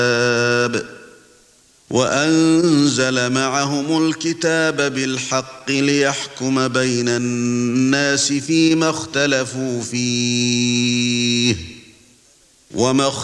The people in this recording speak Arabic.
وأنزل معهم الكتاب بالحق ليحكم بين الناس فيما اختلفوا فيه وما